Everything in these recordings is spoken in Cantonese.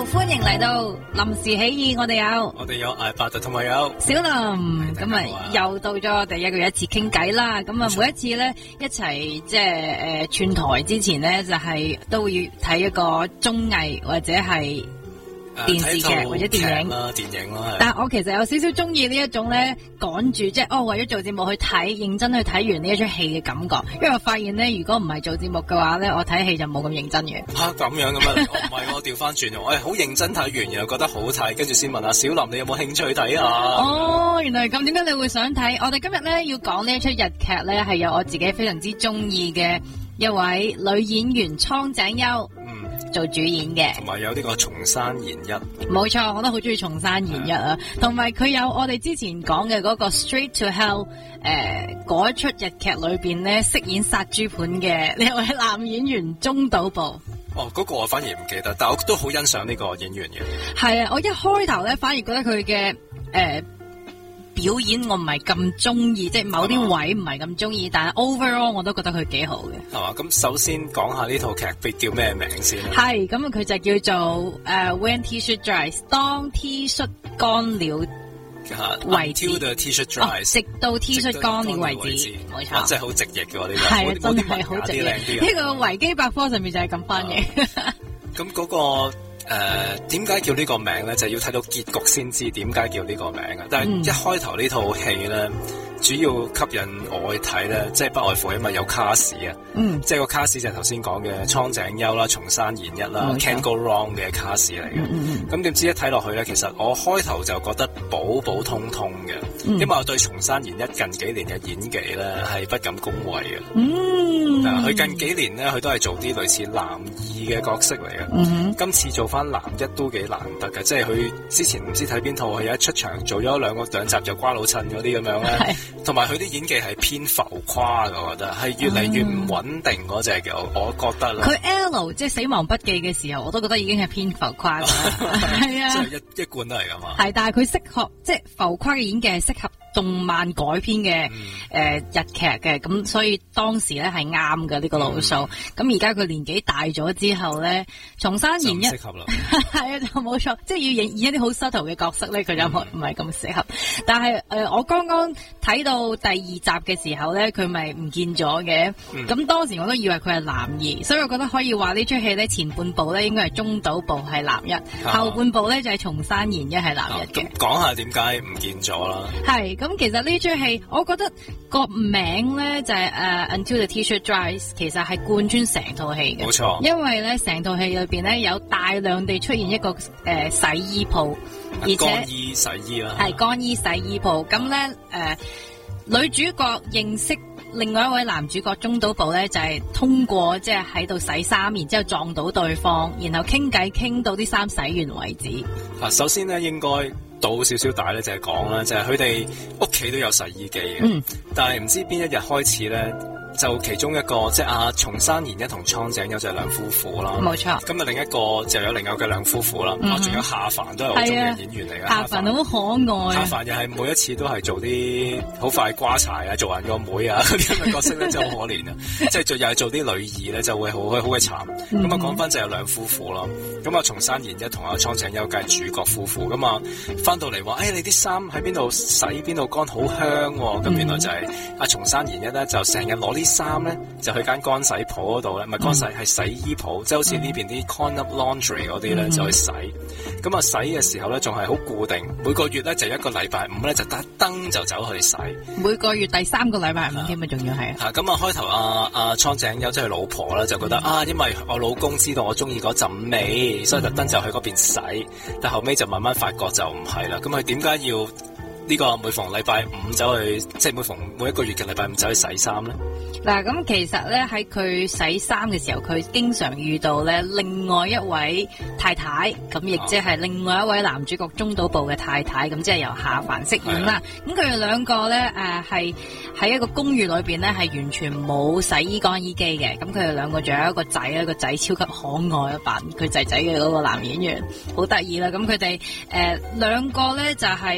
歡迎嚟到臨時起意，我哋有艾伯特同埋有小林，咁啊又到咗我哋一個月一次傾偈啦。咁啊每一次咧一齊即係串台之前咧，就係都會睇一個綜藝或者係電視劇或者電影啦，但係我其實有少少中意呢一種咧趕住，即係為咗做節目去睇，認真去睇完呢一出戲嘅感覺。因為我發現咧，如果唔係做節目嘅話咧，我睇戲就冇咁認真嘅。 吓咁樣噶嘛？唔係我調翻轉，我係好認真睇完，然後覺得好睇，跟住先問下小林，你有冇興趣睇啊？ 哦，原來咁，點解你會想睇？我哋今日咧要講呢一出日劇咧，係有我自己非常之中意嘅一位女演員蒼井優。做主演嘅， 同埋有呢個松山研一， 冇錯，我都好中意松山研一啊。同埋佢有我哋之前講嘅嗰個 Straight to Hell， 嗰一出日劇裏邊咧飾演殺豬盤嘅呢位男演員中島步。 哦，嗰個我反而唔記得，但我都好欣賞呢個演員嘅。 係啊，我一開頭咧反而覺得佢嘅表演我唔係咁中意，即係某啲位唔係咁中意，但係 overall 我都覺得佢幾好嘅。 係嘛？咁首先講下呢套劇叫咩名先？ 係咁佢就叫做When T-shirt dries， 當 T 恤乾了為止。 Until the T-shirt dries， 直到 T 恤乾了為止。冇錯， 真係好直譯嘅喎呢個。 係啊，真係好直譯。呢個維基百科上面就係咁翻譯。 咁嗰個。點解叫呢個名咧？就係要睇到結局先知點解叫呢個名啊！但係一開頭呢套戲咧，主要吸引我去睇咧，即係不外乎因為有卡士啊，即係個卡士就係頭先講嘅蒼井優啦、松山研一啦、Can't Go Wrong 嘅卡士嚟嘅。咁點知一睇落去咧，其實我開頭就覺得普普通通嘅，因為我對松山研一近幾年嘅演技咧係不敢恭維嘅。佢近幾年咧，佢都係做啲類似男二嘅角色嚟嘅。今次做翻男一都幾難得嘅，即係佢之前唔知睇邊套，佢有一出場做咗兩集就瓜老襯嗰啲咁樣咧，同埋佢啲演技係偏浮誇嘅，我覺得係越嚟越唔穩定嗰隻嘅，我覺得啦。 佢 L 即係死亡筆記嘅時候，我都覺得已經係偏浮誇嘅，係啊， 即係一貫都係咁嘛。 係，但係佢適合即係浮誇嘅演技係適合動漫改編嘅日劇嘅，咁所以當時咧係啱嘅呢個路數。咁而家佢年紀大咗之後咧，松山研一適合啦，係啊，就冇錯，即係要演一啲好 subtle 嘅角色咧，佢就唔係咁適合。但係我剛剛睇到第二集嘅時候咧，佢咪唔見咗嘅。咁當時我都以為佢係男二，所以我覺得可以話呢出戲咧前半部咧應該係中島步係男一，後半部咧就係松山研一係男一嘅。 講下點解唔見咗啦？ 係咁，其實呢出戲我覺得個名咧就係Until the T-shirt dries， 其實係貫穿成套戲嘅。 冇錯， 因為咧成套戲裏邊咧有大量地出現一個洗衣鋪，而且乾衣洗衣啦， 係乾衣洗衣鋪。咁咧女主角認識另外一位男主角中島步咧，就係通過即係喺度洗衫，然之後撞到對方，然後傾偈傾到啲衫洗完為止。 首先咧應該倒少少大咧，就係講啦，就係佢哋屋企都有洗衣機嘅，但係唔知邊一日開始咧，就其中一個即係阿松山研一同蒼井優就係兩夫婦啦， 冇錯。 咁啊另一個就有另外嘅兩夫婦啦，仲有夏帆都係好中意嘅演員嚟嘅。 夏帆好可愛。 夏帆又係每一次都係做啲好快瓜柴啊，做人個妹啊嗰啲咁嘅角色咧，真係好可憐啊！即係又係做啲女二咧，就會好鬼慘。咁啊講翻就有兩夫婦啦，咁啊松山研一同阿蒼井優梗係主角夫婦，咁啊翻到嚟話，你啲衫喺邊度洗邊度乾好香喎，咁原來就係阿松山研一咧就成日攞啲衫咧就去間乾洗鋪嗰度咧，唔係乾洗係洗衣鋪，即係好似呢邊啲 Corn Up Laundry 嗰啲咧就去洗。咁啊洗嘅時候咧仲係好固定，每個月咧就一個禮拜五咧就特登就走去洗。每個月第3個禮拜五添啊，仲要係。咁啊開頭阿蒼井優即係老婆啦，就覺得因為我老公知道我中意嗰陣味，所以特登就去嗰邊洗。但後尾就慢慢發覺就唔係啦。咁佢點解要呢個每逢禮拜五走去，即係每一個月嘅禮拜五走去洗衫咧？嗱，咁其實咧喺佢洗衫嘅時候，佢經常遇到咧另外一位太太，咁亦即係另外一位男主角中島步嘅太太，咁即係由夏帆飾演啦。咁佢哋兩個咧係喺一個公寓裏邊咧係完全冇洗衣乾衣機嘅。咁佢哋兩個仲有一個仔，一個仔超級可愛，扮佢仔仔嘅嗰個男演員好得意啦。咁佢哋兩個咧就係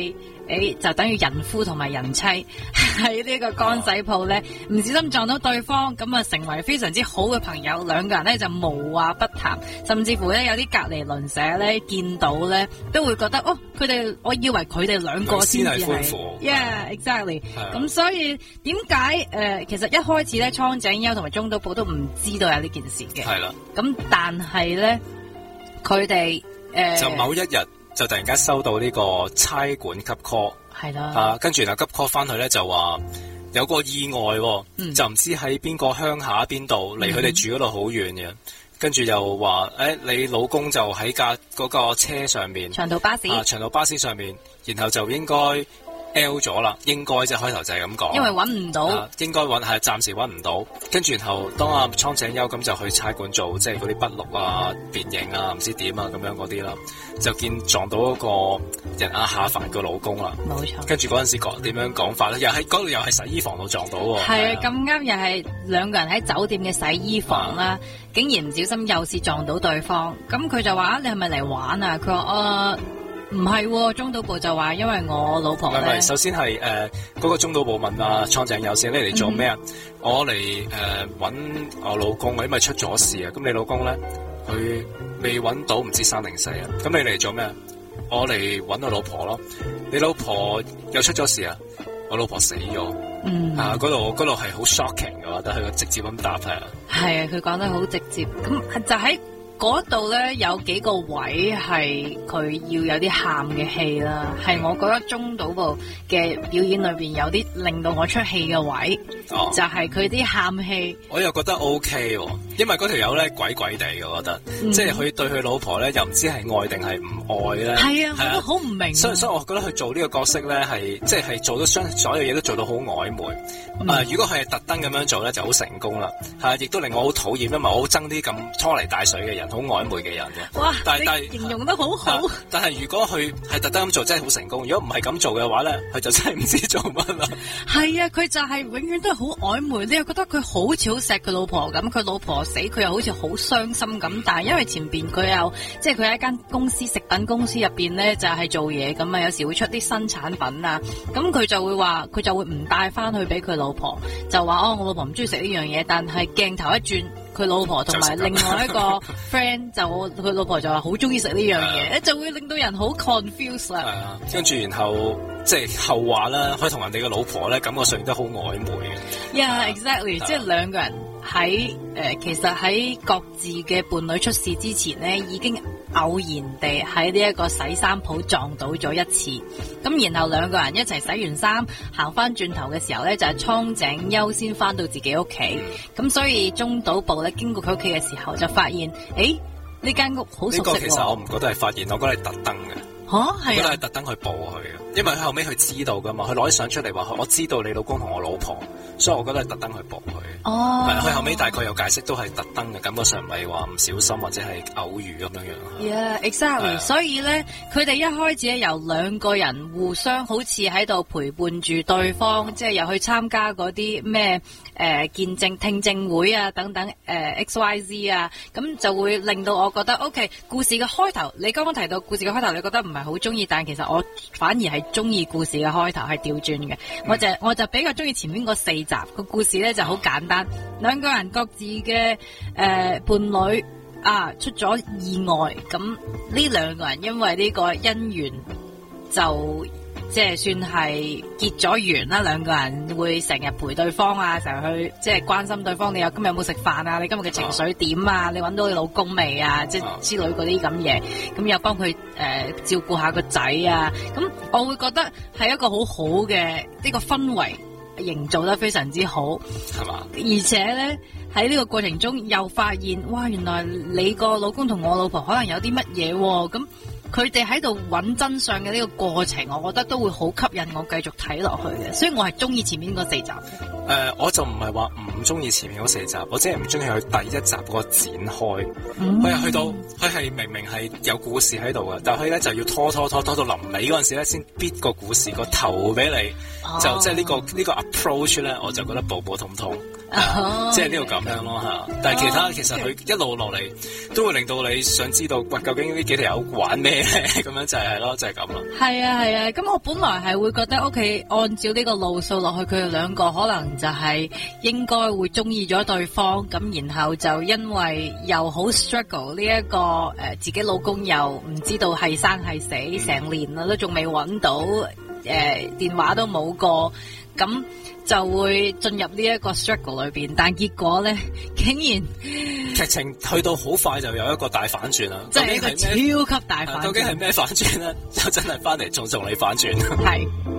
就等於人夫同埋人妻喺呢個乾洗鋪咧，唔小心撞到對方，咁啊成為非常之好嘅朋友，兩個人咧就無話不談，甚至乎咧有啲隔離鄰舍咧見到咧都會覺得佢哋，我以為佢哋兩個先至係，exactly。咁所以點解其實一開始咧蒼井優同埋中島步都唔知道有呢件事嘅，係啦。咁但係咧佢哋就某一日就突然間收到呢個差館急 call， 係啦，跟住然後急 call 翻去咧就話有個意外，就唔知喺邊個鄉下邊度，離佢哋住嗰度好遠嘅。跟住又話你老公就喺架嗰個車上面，長途巴士上面，然後就應該 L 咗啦，應該即係開頭就係咁講，因為揾唔到，應該係暫時揾唔到。跟住然後當阿蒼井優咁就去差館做即係嗰啲筆錄啊、辨認啊、唔知點啊咁樣嗰啲啦，就見撞到嗰個人阿夏帆個老公啦，冇錯。跟住嗰陣時點樣講法咧？又喺嗰度又係洗衣房度撞到喎，係啊，咁啱又係兩個人喺酒店嘅洗衣房啦，竟然唔小心又是撞到對方。咁佢就話：你係咪嚟玩啊？佢話唔係，中島步就話因為我老婆咧，唔係，首先係嗰個中島步問蒼井優先，你嚟做咩啊？我嚟搵我老公，因為出咗事啊。咁你老公咧，佢未搵到，唔知生定死啊。咁你嚟做咩啊？我嚟搵我老婆咯。你老婆又出咗事啊？我老婆死咗。嗰度係好 shocking 嘅，我覺得佢直接咁答係啊。係啊，佢講得好直接。咁就喺嗰度咧有幾個位係佢要有啲喊嘅戲啦，係我覺得中島步嘅表演裏邊有啲令到我出戲嘅位，就係佢啲喊戲。我又覺得 OK 喎，因為嗰條友咧鬼鬼地嘅，我覺得，即係佢對佢老婆咧又唔知係愛定係唔愛咧。係啊，我都好唔明。所以我覺得佢做呢個角色咧係即係做到所有嘢都做到好曖昧。如果佢係特登咁樣做咧就好成功啦。亦都令我好討厭，因為我好憎啲咁拖泥帶水嘅人。好曖昧嘅人嘅，哇！但係形容得好好。但係如果佢係特登咁做，真係好成功。如果唔係咁做嘅話咧，佢就真係唔知做乜啦。係啊，佢就係永遠都係好曖昧。你又覺得佢好似好錫佢老婆咁，佢老婆死，佢又好似好傷心咁。但係因為前邊佢又即係佢喺一間公司食品公司入邊咧，就係做嘢咁啊，有時會出啲新產品啊。咁佢就會話，佢就會唔帶翻去俾佢老婆，就話我老婆唔中意食呢樣嘢。但係鏡頭一轉，佢老婆同埋另外一個 friend 就佢老婆就話好中意食呢樣嘢，就會令到人好 confused 啦。係啊，跟住然後即係後話啦，佢同人哋嘅老婆咧感覺上都好曖昧嘅。Yeah，exactly，即係兩個人喺其實喺各自嘅伴侶出事之前咧，已經偶然地喺呢一個洗衫鋪撞到咗一次。咁然後兩個人一齊洗完衫行翻轉頭嘅時候咧，就係蒼井優先翻到自己屋企。咁所以中島步咧經過佢屋企嘅時候就發現，呢間屋好熟悉喎。呢個其實我唔覺得係發現，我覺得係特登嘅。係覺得係特登去報佢嘅，因為佢後尾佢知道噶嘛，佢攞啲相出嚟話，我知道你老公同我老婆，所以我覺得係特登去報佢。佢後尾大概有解釋都係特登嘅，感覺上唔係話唔小心或者係偶遇咁樣樣。Yeah，exactly。所以咧，佢哋一開始咧由兩個人互相好似喺度陪伴住對方，即係又去參加嗰啲咩見證聽證會啊等等XYZ 啊，咁就會令到我覺得 OK。故事嘅開頭，你剛剛提到故事嘅開頭，你覺得唔係好中意，但其實我反而係中意故事嘅開頭係調轉嘅。我就比較中意前面嗰4集個故事咧，就好簡單，兩個人各自嘅伴侶出咗意外，咁呢兩個人因為呢個姻緣就即係算係結咗緣啦，兩個人會成日陪對方啊，成日去即係關心對方，你今日有冇食飯啊？你今日嘅情緒點啊？你揾到你老公未啊？即係之類嗰啲咁嘢，咁又幫佢照顧下個仔啊，咁我會覺得係一個好好嘅呢個氛圍營造得非常之好，係嘛？而且咧喺呢個過程中又發現，哇！原來你個老公同我老婆可能有啲乜嘢喎，咁佢哋喺度揾真相嘅呢個過程，我覺得都會好吸引我繼續睇落去嘅，所以我係中意前面嗰4集。我就唔係話唔中意前面嗰4集，我只係唔中意佢第一集嗰個展開。佢係去到，佢係明明係有故事喺度嘅，但係佢咧就要拖到臨尾嗰陣時咧，先逼個故事個頭俾你，就即係呢個 approach 咧，我就覺得普普通通。 即係呢個咁樣咯嚇。但係其他其實佢一路落嚟都會令到你想知道，喂，究竟呢幾條友玩咩咧？咁樣就係咯，就係咁咯。 係啊係啊，咁我本來係會覺得OK，按照呢個路數落去，佢哋兩個可能就係應該會中意咗對方，咁然後就因為又好 struggle 呢一個自己老公又唔知道係生係死，成年啦都仲未揾到，電話都冇過，咁就會進入呢一個 struggle 裏邊，但結果咧竟然劇情去到好快就有一個大反轉啦， 即係一個超級大反轉， 究竟係咩反轉咧？就真係翻嚟仲同你反轉。 係。